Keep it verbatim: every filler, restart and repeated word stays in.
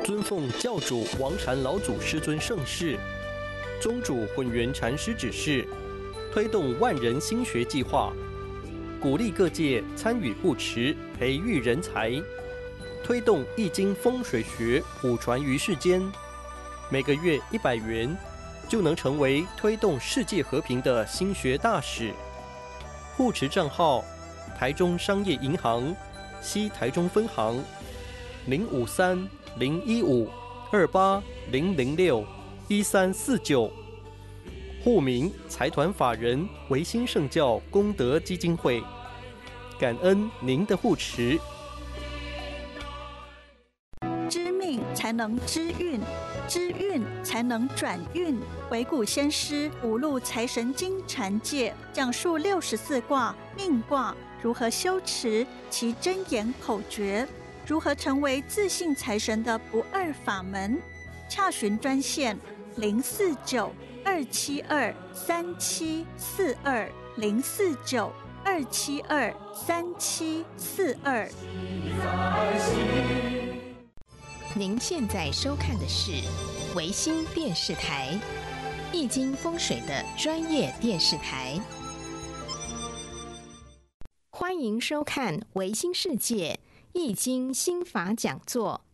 尊奉教主王禅老祖师尊盛世，宗主混元禅师指示，推动万人兴学计划，鼓励各界参与护持，培育人才，推动易经风水学普传于世间。每个月一百元，就能成为推动世界和平的兴学大使。护持账号：台中商业银行西台中分行零五三零一五二八零零六一三四九，户名财团法人维新圣教功德基金会。感恩您的护持。 知命才能知运，知运才能转运。回顾先师五路财神经禅戒，讲述六十四卦命卦如何修持其真言口诀，如何成为自信财神的不二法门。洽询专线零四九二七二三七四二零四九二七二三七四二。 您现在收看的是维新电视台，易经风水的专业电视台。欢迎收看维新世界易经心法讲座。